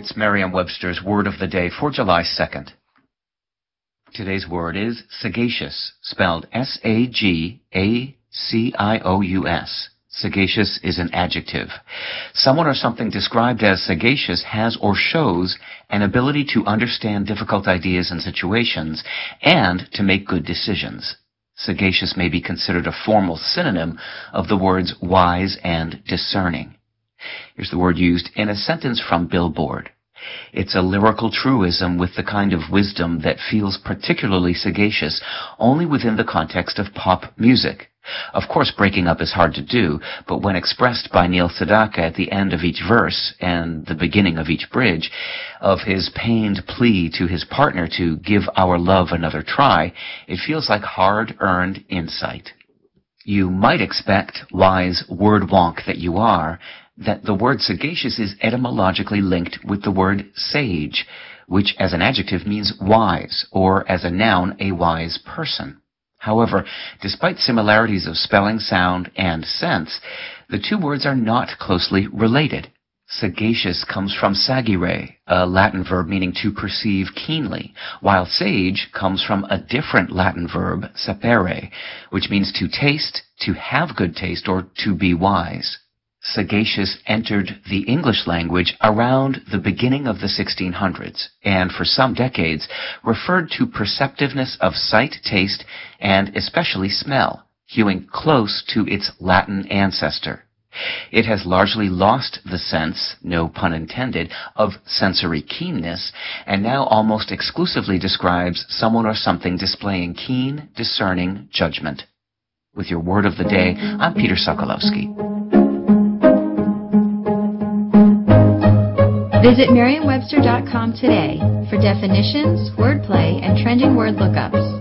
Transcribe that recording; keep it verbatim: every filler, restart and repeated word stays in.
It's Merriam-Webster's Word of the Day for July second. Today's word is sagacious, spelled S A G A C I O U S. Sagacious is an adjective. Someone or something described as sagacious has or shows an ability to understand difficult ideas and situations and to make good decisions. Sagacious may be considered a formal synonym of the words wise and discerning. Here's the word used in a sentence from Billboard. It's a lyrical truism with the kind of wisdom that feels particularly sagacious only within the context of pop music. Of course, breaking up is hard to do, but when expressed by Neil Sedaka at the end of each verse and the beginning of each bridge of his pained plea to his partner to give our love another try, it feels like hard-earned insight. You might expect, wise word wonk that you are, that the word sagacious is etymologically linked with the word sage, which as an adjective means wise, or as a noun, a wise person. However, despite similarities of spelling, sound, and sense, the two words are not closely related. Sagacious comes from sagere, a Latin verb meaning to perceive keenly, while sage comes from a different Latin verb, sapere, which means to taste, to have good taste, or to be wise. Sagacious entered the English language around the beginning of the sixteen hundreds, and for some decades referred to perceptiveness of sight, taste, and especially smell, hewing close to its Latin ancestor. It has largely lost the sense, no pun intended, of sensory keenness, and now almost exclusively describes someone or something displaying keen, discerning judgment. With your word of the day, I'm Peter Sokolowski. Visit Merriam Webster dot com today for definitions, wordplay, and trending word lookups.